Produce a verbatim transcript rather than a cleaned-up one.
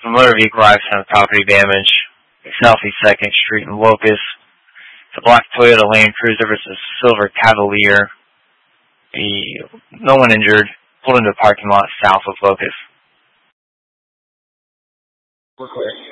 A motor vehicle accident, property damage, Southeast second Street in Locust. It's a black Toyota Land Cruiser versus silver Cavalier. The, no one injured. Pulled into a parking lot south of Locust. Okay.